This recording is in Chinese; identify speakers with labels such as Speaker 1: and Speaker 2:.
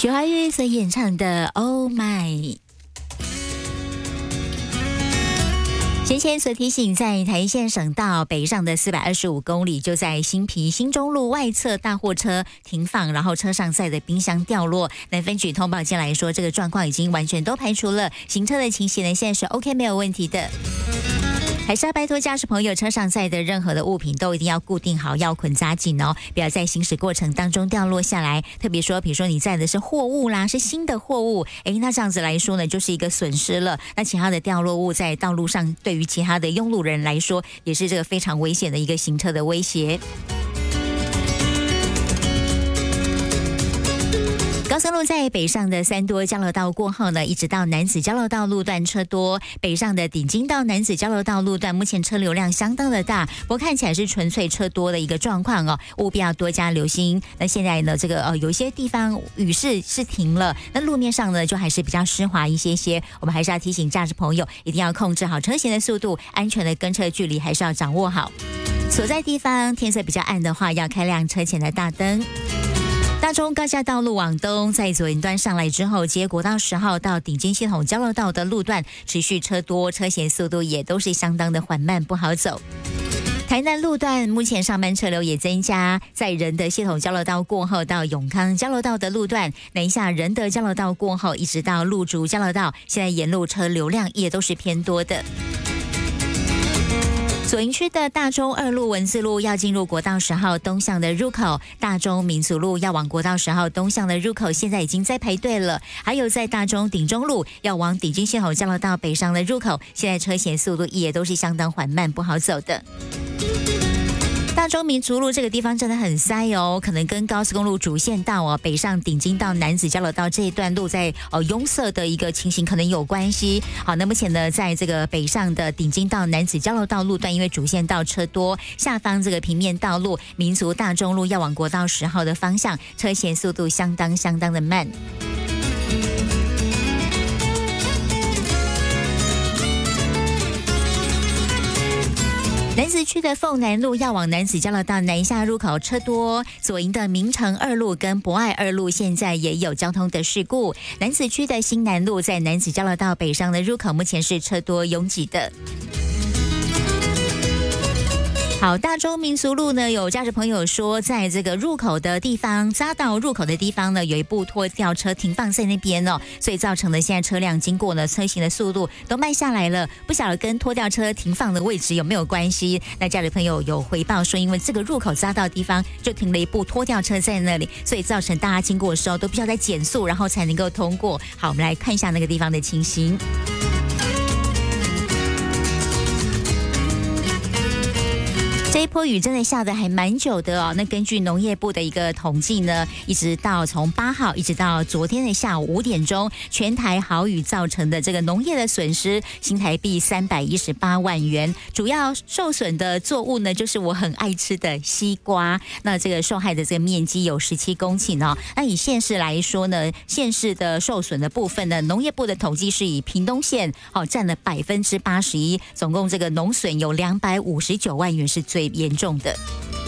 Speaker 1: 许怀玉所演唱的 Oh My。先前所提醒，在台县省道北上的425公里，就在新皮新中路外侧大货车停放，然后车上载的冰箱掉落。那分局通报进来说，这个状况已经完全都排除了，行车的情形呢，现在是 OK 没有问题的。还是要拜托驾驶朋友，车上载的任何的物品都一定要固定好，要捆扎紧哦，不要在行驶过程当中掉落下来。特别说，比如说你载的是货物啦，是新的货物，那这样子来说呢，就是一个损失了。那其他的掉落物在道路上，对于其他的用路人来说，也是这个非常危险的一个行车的威胁。高速路在北上的三多交流道过后呢，一直到南子交流道路段车多，北上的顶金到南子交流道路段目前车流量相当的大，不过看起来是纯粹车多的一个状况哦，务必要多加留心。那现在呢，这个有一些地方雨势是停了，那路面上呢就还是比较湿滑一些些，我们还是要提醒驾驶朋友一定要控制好车行的速度，安全的跟车距离还是要掌握好。所在地方天色比较暗的话，要开亮车前的大灯。大中高架道路往东，在左营端上来之后，接国道10号到顶尖系统交流道的路段持续车多，车前速度也都是相当的缓慢，不好走。台南路段目前上班车流也增加，在仁德系统交流道过后到永康交流道的路段，南下仁德交流道过后一直到鹿竹交流道，现在沿路车流量也都是偏多的。左营区的大中2路文字路要进入国道10号东向的入口，大中民族路要往国道10号东向的入口现在已经在排队了，还有在大中顶中路要往顶金系统交流道北上的入口，现在车前速度也都是相当缓慢，不好走的。大中民族路这个地方真的很塞哦，可能跟高速公路主线道北上顶金到南子交流道这一段路在拥塞的一个情形可能有关系。好，那目前呢，在这个北上的顶金到南子交流道路段，因为主线道车多，下方这个平面道路民族大中路要往国道10号的方向，车前速度相当的慢。南子区的凤南路要往南子交流道南下入口车多，左营的明城2路跟博爱2路现在也有交通的事故。南子区的新南路在南子交流道北上的入口目前是车多拥挤的。好，大中民俗路呢，有驾驶朋友说，在这个入口的地方，匝道入口的地方呢，有一部拖吊车停放在那边哦，所以造成了现在车辆经过呢，车行的速度都慢下来了。不晓得跟拖吊车停放的位置有没有关系？那驾驶朋友有回报说，因为这个入口匝道地方就停了一部拖吊车在那里，所以造成大家经过的时候都必须要再减速，然后才能够通过。好，我们来看一下那个地方的情形。这一波雨真的下得还蛮久的哦。那根据农业部的一个统计呢，一直到从8号一直到昨天的下午5点钟，全台豪雨造成的这个农业的损失，新台币318万元。主要受损的作物呢，就是我很爱吃的西瓜。那这个受害的这个面积有17公顷哦。那以县市来说呢，县市的受损的部分呢，农业部的统计是以屏东县占了81%，总共这个农损有259万元是最严重的。